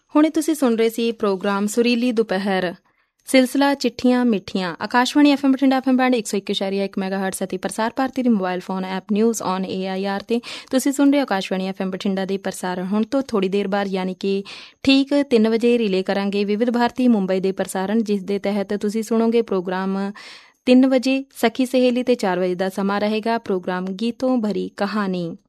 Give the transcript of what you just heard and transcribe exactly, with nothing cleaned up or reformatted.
ਹੁਣੇ ਤੁਸੀਂ ਸੁਣ ਰਹੇ ਸੀ ਪ੍ਰੋਗਰਾਮ ਸੁਰੀਲੀ ਦੁਪਹਿਰ, ਸਿਲਸਿਲਾ ਚਿੱਠੀਆਂ ਮਿੱਠੀਆਂ। Akashvani F M Bathinda F M band ਇੱਕ ਸੌ ਇੱਕ ਇਸ਼ਾਰੀਆ ਇੱਕ ਮੈਗਾ ਹਰਟਸ ਅਤੇ ਪ੍ਰਸਾਰ ਭਾਰਤੀ ਦੀ mobile phone app news on A I R 'ਤੇ ਤੁਸੀਂ ਸੁਣ ਰਹੇ ਹੋ ਆਕਾਸ਼ਵਾਣੀ ਐਫ ਐਮ ਬਠਿੰਡਾ ਦੇ ਪ੍ਰਸਾਰਣ। ਹੁਣ ਤੋਂ ਥੋੜ੍ਹੀ ਦੇਰ ਬਾਅਦ ਯਾਨੀ ਕਿ ਠੀਕ ਤਿੰਨ ਵਜੇ ਰਿਲੇ ਕਰਾਂਗੇ ਵਿਵਿਧ ਭਾਰਤੀ ਮੁੰਬਈ ਦੇ ਪ੍ਰਸਾਰਣ, ਜਿਸ ਦੇ ਤਹਿਤ ਤੁਸੀਂ ਸੁਣੋਗੇ ਪ੍ਰੋਗਰਾਮ ਤਿੰਨ ਵਜੇ ਸਖੀ ਸਹੇਲੀ ਅਤੇ ਚਾਰ ਵਜੇ ਦਾ ਸਮਾਂ ਰਹੇਗਾ ਪ੍ਰੋਗਰਾਮ ਗੀਤੋਂ ਭਰੀ ਕਹਾਣੀ।